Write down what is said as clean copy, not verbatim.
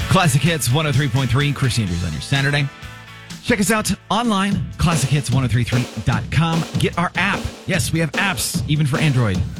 Classic Hits 103.3, Chris Andrews on your Saturday. Check us out online, classichits1033.com. Get our app. Yes, we have apps, even for Android.